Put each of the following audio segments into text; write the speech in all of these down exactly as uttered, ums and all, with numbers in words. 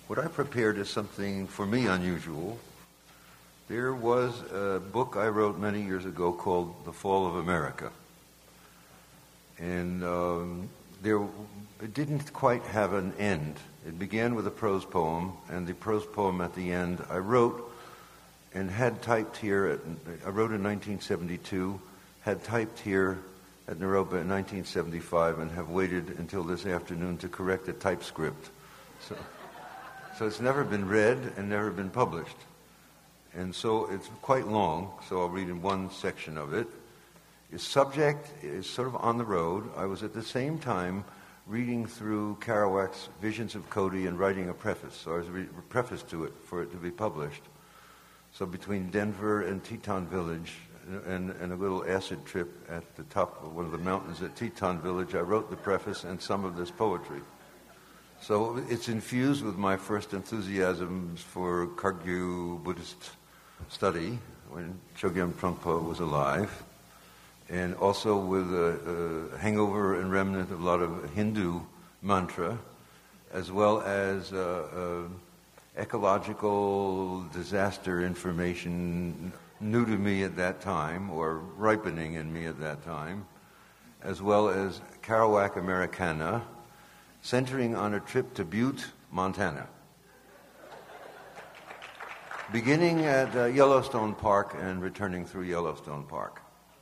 What I prepared is something, for me, unusual. There was a book I wrote many years ago called The Fall of America. And um, there, it didn't quite have an end. It began with a prose poem, and the prose poem at the end I wrote and had typed here, at, I wrote in nineteen seventy-two, had typed here at Naropa in nineteen seventy-five, and have waited until this afternoon to correct the typescript. So, so it's never been read and never been published. And so it's quite long, so I'll read in one section of it. Its subject is sort of on the road. I was at the same time reading through Kerouac's Visions of Cody and writing a preface. So I was re- a preface to it for it to be published. So between Denver and Teton Village and, and a little acid trip at the top of one of the mountains at Teton Village, I wrote the preface and some of this poetry. So it's infused with my first enthusiasms for Kagyu Buddhist study when Chogyam Trungpa was alive, and also with a, a hangover and remnant of a lot of Hindu mantra, as well as uh, uh, ecological disaster information new to me at that time, or ripening in me at that time, as well as Kerouac Americana, centering on a trip to Butte, Montana. Beginning at uh, Yellowstone Park and returning through Yellowstone Park.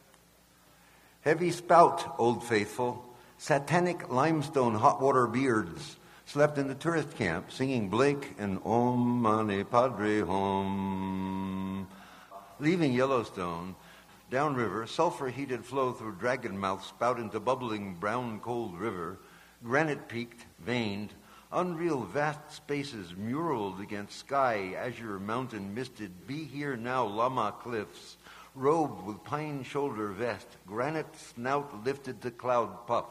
Heavy spout, Old Faithful, satanic limestone hot water beards, slept in the tourist camp singing Blake and Om Mani Padre Hum. Leaving Yellowstone, downriver, sulfur-heated flow through Dragon Mouth spout into bubbling brown cold river, granite-peaked, veined, unreal vast spaces muraled against sky, azure mountain misted, be here now Lama cliffs, robed with pine shoulder vest, granite snout lifted to cloud puff.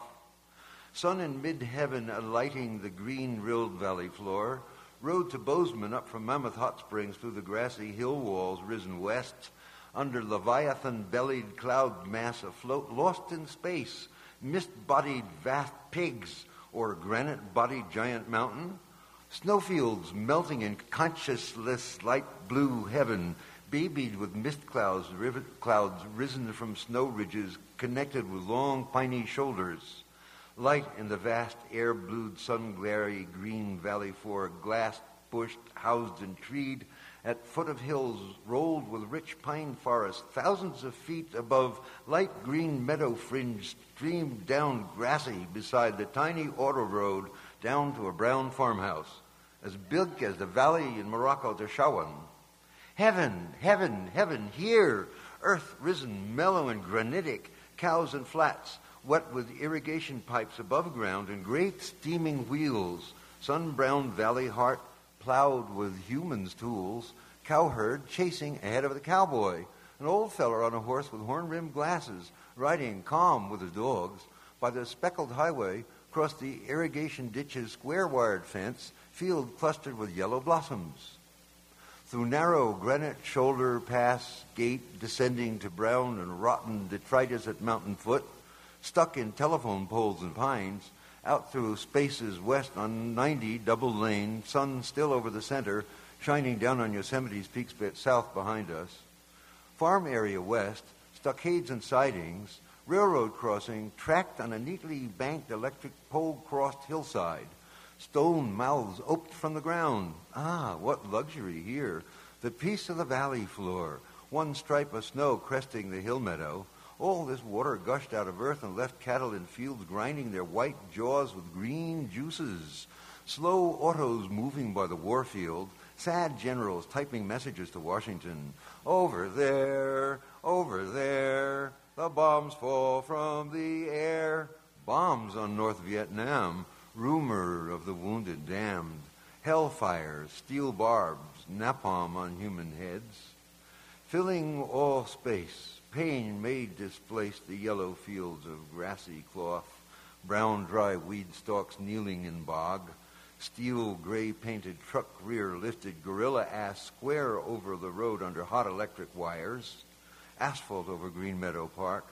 Sun in mid-heaven alighting the green-rilled valley floor, road to Bozeman up from Mammoth Hot Springs through the grassy hill walls risen west, under Leviathan-bellied cloud mass afloat, lost in space, mist-bodied vast pigs, or granite-bodied giant mountain, snowfields melting in consciousless light blue heaven, babied with mist clouds, river clouds risen from snow ridges, connected with long piney shoulders. Light in the vast air-blued, sun-glary green valley floor, glass-bushed, housed and treed, at foot of hills rolled with rich pine forest, thousands of feet above, light green meadow fringe streamed down grassy beside the tiny auto road down to a brown farmhouse, as big as the valley in Morocco to Shawan. Heaven, heaven, heaven, here, earth risen, mellow and granitic, cows and flats, wet with irrigation pipes above ground and great steaming wheels, sun-browned valley heart plowed with humans' tools, cowherd chasing ahead of the cowboy, an old feller on a horse with horn-rimmed glasses, riding calm with his dogs, by the speckled highway, across the irrigation ditch's square-wired fence, field clustered with yellow blossoms. Through narrow granite shoulder pass, gate descending to brown and rotten detritus at mountain foot, stuck in telephone poles and pines, out through spaces west on ninety, double lane, sun still over the center, shining down on Yosemite's peaks bit south behind us. Farm area west, stockades and sidings, railroad crossing, tracked on a neatly banked electric pole-crossed hillside. Stone mouths oped from the ground. Ah, what luxury here. The peace of the valley floor, one stripe of snow cresting the hill meadow. All this water gushed out of earth and left cattle in fields grinding their white jaws with green juices. Slow autos moving by the warfield. Sad generals typing messages to Washington. Over there, over there, the bombs fall from the air. Bombs on North Vietnam. Rumor of the wounded damned. Hellfire, steel barbs, napalm on human heads. Filling all space. Pain may displace the yellow fields of grassy cloth, brown dry weed stalks kneeling in bog, steel gray-painted truck rear lifted gorilla ass square over the road under hot electric wires, asphalt over Green Meadow Park,